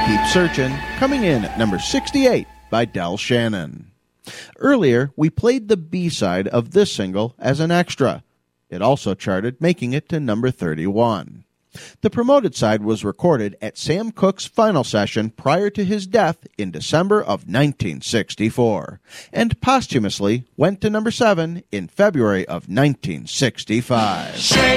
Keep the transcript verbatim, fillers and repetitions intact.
Keep Searching, coming in at number sixty-eight by Del Shannon. Earlier, we played the B-side of this single as an extra. It also charted, making it to number thirty-one. The promoted side was recorded at Sam Cooke's final session prior to his death in December of nineteen sixty-four, and posthumously went to number seven in February of nineteen sixty-five. Shake